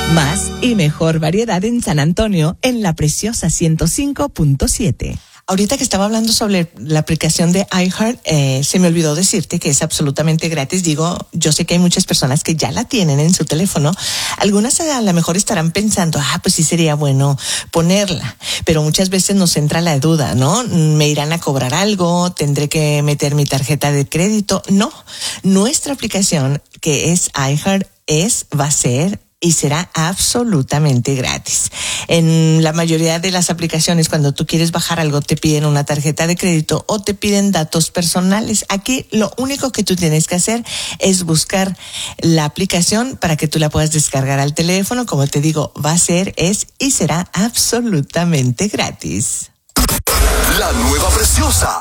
Más y mejor variedad en San Antonio, en la preciosa 105.7. Ahorita que estaba hablando sobre la aplicación de iHeart, se me olvidó decirte que es absolutamente gratis. Digo, yo sé que hay muchas personas que ya la tienen en su teléfono. Algunas a lo mejor estarán pensando, pues sí sería bueno ponerla. Pero muchas veces nos entra la duda, ¿no? ¿Me irán a cobrar algo? ¿Tendré que meter mi tarjeta de crédito? No. Nuestra aplicación, que es iHeart, va a ser y será absolutamente gratis. En la mayoría de las aplicaciones, cuando tú quieres bajar algo, te piden una tarjeta de crédito o te piden datos personales. Aquí lo único que tú tienes que hacer es buscar la aplicación para que tú la puedas descargar al teléfono. Como te digo, va a ser, y será absolutamente gratis. La nueva preciosa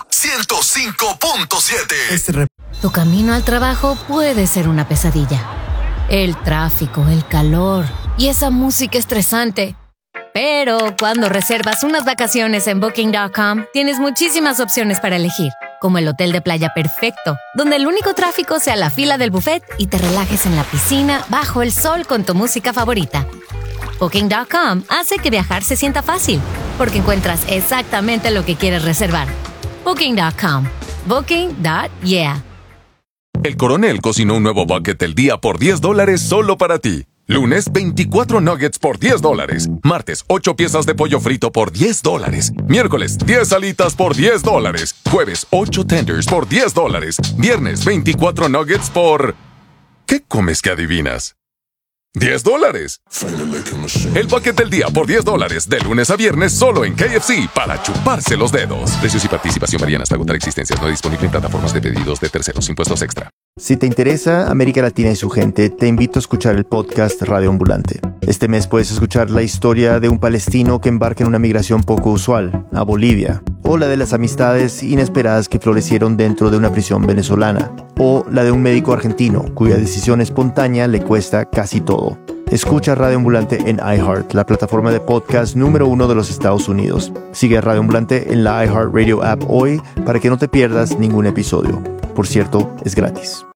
105.7. Tu camino al trabajo puede ser una pesadilla. El tráfico, el calor y esa música estresante. Pero cuando reservas unas vacaciones en Booking.com, tienes muchísimas opciones para elegir, como el hotel de playa perfecto, donde el único tráfico sea la fila del buffet y te relajes en la piscina bajo el sol con tu música favorita. Booking.com hace que viajar se sienta fácil, porque encuentras exactamente lo que quieres reservar. Booking.com. Booking.yeah. El Coronel cocinó un nuevo bucket del día por $10 solo para ti. Lunes, 24 nuggets por $10. Martes, 8 piezas de pollo frito por $10. Miércoles, 10 alitas por $10. Jueves, 8 tenders por $10. Viernes, 24 nuggets por... ¿Qué comes que adivinas? $10. El bucket del día por $10, de lunes a viernes solo en KFC, para chuparse los dedos. Precios y participación varían hasta agotar existencias. No disponible en plataformas de pedidos de terceros. Impuestos extra. Si te interesa América Latina y su gente, te invito a escuchar el podcast Radio Ambulante. Este mes puedes escuchar la historia de un palestino que embarca en una migración poco usual, a Bolivia, o la de las amistades inesperadas que florecieron dentro de una prisión venezolana, o la de un médico argentino cuya decisión espontánea le cuesta casi todo. Escucha Radio Ambulante en iHeart, la plataforma de podcast número 1 de los Estados Unidos. Sigue a Radio Ambulante en la iHeart Radio app hoy para que no te pierdas ningún episodio. Por cierto, es gratis.